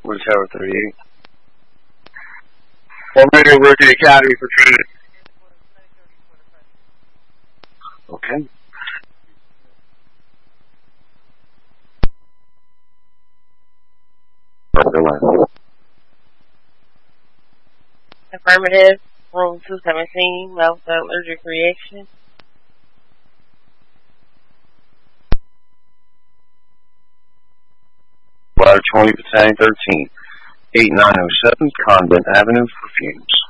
What is Tower 38? Well, I'm going to go work at the Academy for training. Okay. Affirmative. Room 217, mouth allergic reaction. Ladder 20, Battalion 13, 8907, Convent Avenue for fumes.